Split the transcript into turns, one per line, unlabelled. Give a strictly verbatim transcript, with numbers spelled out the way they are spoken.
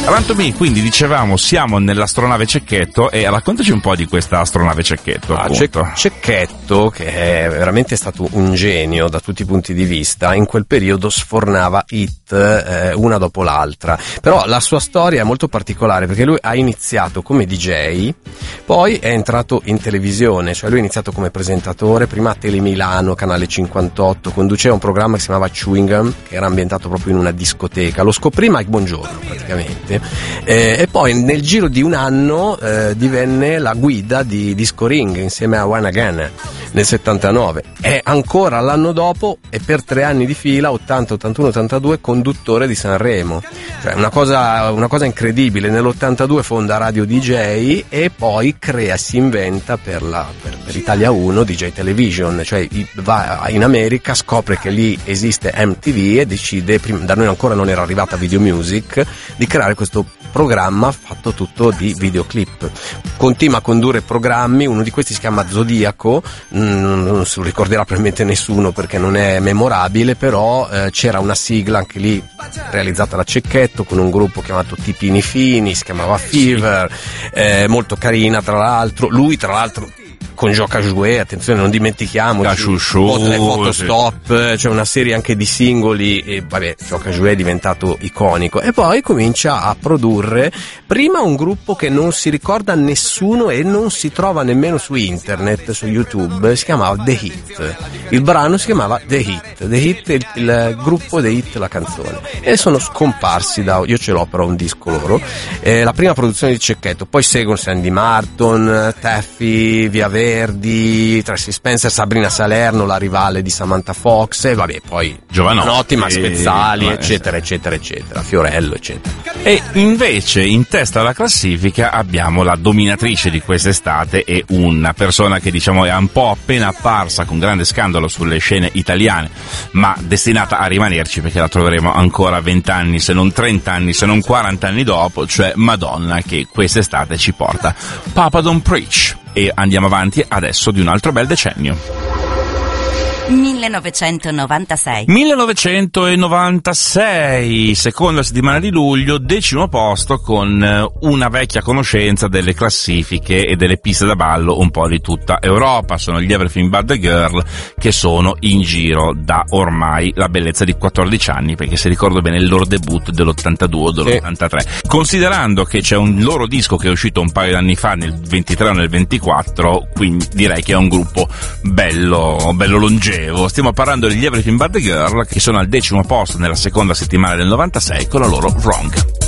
Rantomì, quindi dicevamo siamo nell'astronave Cecchetto, e raccontaci un po' di questa astronave Cecchetto.
Ah, Ce- Cecchetto, che è veramente stato un genio da tutti i punti di vista, in quel periodo sfornava hit eh, una dopo l'altra, però la sua storia è molto particolare perché lui ha iniziato come D J, poi è entrato in televisione, cioè lui ha iniziato come presentatore, prima a Telemilano, Canale cinquantotto, conduceva un programma che si chiamava Chewing Gum, che era ambientato proprio in una discoteca, lo scoprì Mike Bongiorno praticamente, eh, e poi nel giro di un anno eh, divenne la guida di Disco Ring insieme a One Again nel settantanove, e ancora l'anno dopo e per tre anni di fila, ottanta, ottantuno, ottantadue, conduttore di Sanremo, cioè una cosa, una cosa incredibile. Nell'ottantadue fonda Radio D J e poi crea, si inventa per, la, per, per Italia uno D J Television, cioè va in America, scopre che lì esiste M T V e decide, prima, da noi ancora non era arrivata Video Music, di creare questo programma fatto tutto di videoclip. Continua a condurre programmi, uno di questi si chiama Zodiaco, non se lo ricorderà probabilmente nessuno perché non è memorabile, però eh, c'era una sigla anche lì realizzata da Cecchetto con un gruppo chiamato Tipini Fini, si chiamava Fever, eh, molto carina tra l'altro. Lui tra l'altro con Gioca Jouet, attenzione, non dimentichiamo le fotostop, c'è una serie anche di singoli, e vabbè, Gioca Jouet è diventato iconico, e poi comincia a produrre prima un gruppo che non si ricorda nessuno e non si trova nemmeno su internet, su YouTube, si chiamava The Hit, il brano si chiamava The Hit, The Hit il, il gruppo The Hit, la canzone, e sono scomparsi da, io ce l'ho però un disco loro, eh, la prima produzione di Cecchetto, poi seguono Sandy Martin, Taffy, Via Verdi, Tracy Spencer, Sabrina Salerno, la rivale di Samantha Fox, e vabbè, poi Giovanotti, ma Spezzali, e, eccetera, eccetera, eccetera, Fiorello, eccetera.
E invece in testa alla classifica abbiamo la dominatrice di quest'estate e una persona che diciamo è un po' appena apparsa con grande scandalo sulle scene italiane, ma destinata a rimanerci perché la troveremo ancora vent'anni, se non trent'anni, se non quarant'anni dopo, cioè Madonna, che quest'estate ci porta Papa Don't Preach. E andiamo avanti adesso di un altro bel decennio.
millenovecentonovantasei
millenovecentonovantasei, seconda settimana di luglio, decimo posto, con una vecchia conoscenza delle classifiche e delle piste da ballo un po' di tutta Europa. Sono gli Everything But The Girl, che sono in giro da ormai la bellezza di quattordici anni, perché se ricordo bene il loro debutto dell'ottantadue o dell'ottantatré. Considerando che c'è un loro disco che è uscito un paio d'anni fa, nel ventitré o nel ventiquattro, quindi direi che è un gruppo bello, bello longevo. Stiamo parlando degli Everything But The Girl, che sono al decimo posto nella seconda settimana del novantasei con la loro Wrong.